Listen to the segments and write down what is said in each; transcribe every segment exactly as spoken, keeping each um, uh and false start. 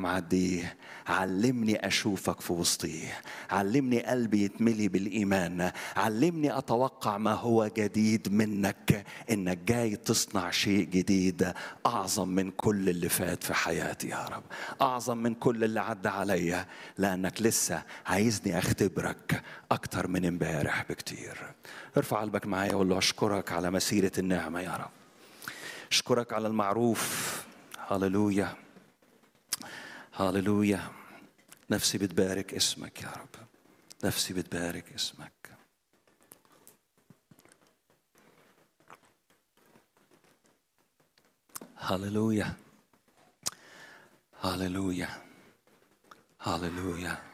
معديه. علمني أشوفك في وسطي، علمني قلبي يتملي بالإيمان، علمني أتوقع ما هو جديد منك، إنك جاي تصنع شيء جديد أعظم من كل اللي فات في حياتي يا رب، أعظم من كل اللي عدى عليا، لأنك لسه عايزني أختبرك أكتر من امبارح بكتير. ارفع قلبك معايا وقول له أشكرك على مسيرة النعمة يا رب، أشكرك على المعروف. هاللويا هاللويا. نفسي بتبارك اسمك يا رب، نفسي بتبارك اسمك. هاللويا هاللويا هاللويا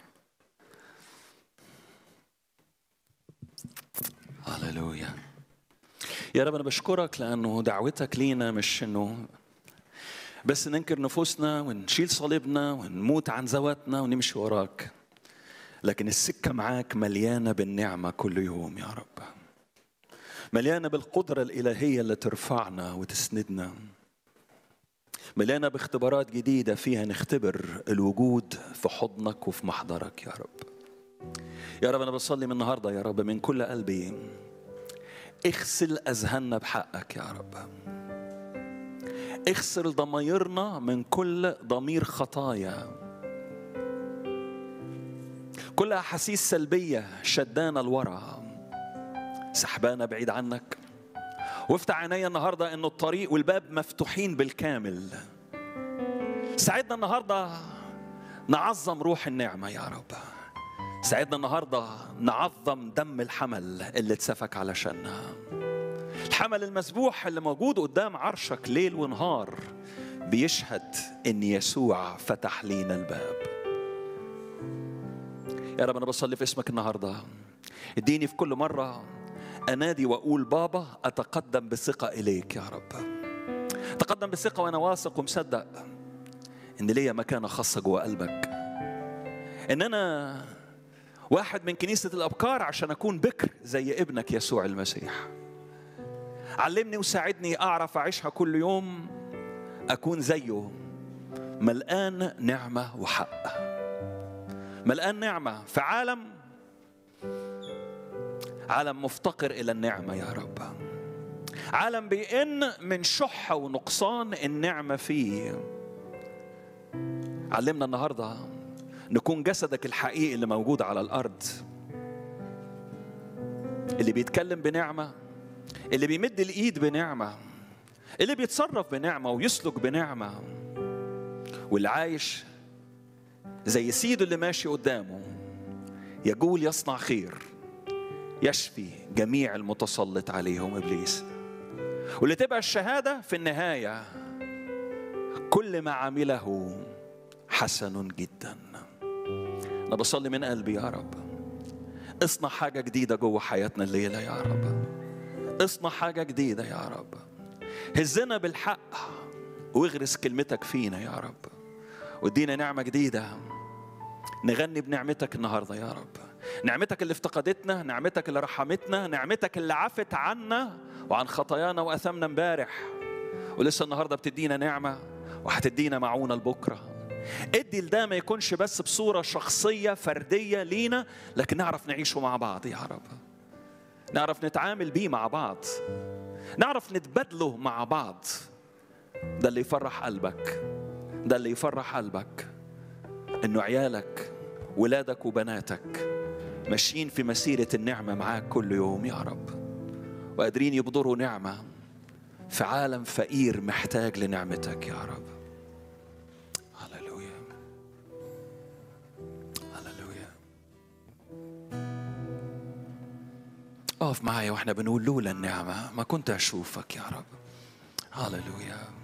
هاللويا. يا رب أنا بشكرك لأنه دعوتك لينا مش إنه بس ننكر نفوسنا ونشيل صليبنا ونموت عن ذواتنا ونمشي وراك، لكن السكة معاك مليانة بالنعمة كل يوم يا رب، مليانة بالقدرة الإلهية اللي ترفعنا وتسندنا، مليانة باختبارات جديدة فيها نختبر الوجود في حضنك وفي محضرك يا رب. يا رب أنا بصلي من النهاردة يا رب من كل قلبي، اغسل أذهاننا بحقك يا رب، اغسل ضميرنا من كل ضمير خطايا، كل أحاسيس سلبية شدانا لورا سحبانا بعيد عنك، وافتح عيني النهاردة إنه الطريق والباب مفتوحين بالكامل. ساعدنا النهاردة نعظم روح النعمة يا رب، ساعدنا النهاردة نعظم دم الحمل اللي اتسفك علشاننا، الحمل المذبوح اللي موجود قدام عرشك ليل ونهار بيشهد إن يسوع فتح لينا الباب. يا رب أنا بصلي في اسمك النهاردة، اديني في كل مرة أنادي وأقول بابا أتقدم بثقة إليك يا رب، أتقدم بثقة وأنا واثق ومصدق إن ليا مكانة خاصة جوا قلبك، إن أنا واحد من كنيسة الأبكار عشان أكون بكر زي ابنك يسوع المسيح. علمني وساعدني أعرف أعيشها كل يوم، أكون زيه ملآن نعمة وحق، ملآن نعمة في عالم عالم مفتقر إلى النعمة يا رب، عالم بيئن من شح ونقصان النعمة فيه. علمنا النهاردة نكون جسدك الحقيقي اللي موجود على الأرض، اللي بيتكلم بنعمة، اللي بيمد الإيد بنعمة، اللي بيتصرف بنعمة ويسلك بنعمة، واللي عايش زي سيده اللي ماشي قدامه يقول يصنع خير، يشفي جميع المتسلط عليهم إبليس، واللي تبقى الشهادة في النهاية كل ما عمله حسن جدا. أنا بصلي من قلبي يا رب اصنع حاجة جديدة جوه حياتنا الليلة يا رب، اصنع حاجة جديدة يا رب، هزنا بالحق واغرس كلمتك فينا يا رب، وادينا نعمة جديدة نغني بنعمتك النهاردة يا رب، نعمتك اللي افتقدتنا، نعمتك اللي رحمتنا، نعمتك اللي عفت عنا وعن خطايانا وأثمنا امبارح، ولسه النهاردة بتدينا نعمة وهتدينا معونة لبكرة. ادي لده ما يكونش بس بصورة شخصية فردية لينا، لكن نعرف نعيشه مع بعض يا رب، نعرف نتعامل بيه مع بعض، نعرف نتبادله مع بعض. ده اللي يفرح قلبك، ده اللي يفرح قلبك، انه عيالك ولادك وبناتك ماشيين في مسيرة النعمة معاك كل يوم يا رب، وقادرين يبذروا نعمة في عالم فقير محتاج لنعمتك يا رب. هللويا هللويا. اقف معايا واحنا بنقول لولا النعمة ما كنت أشوفك يا رب. هللويا.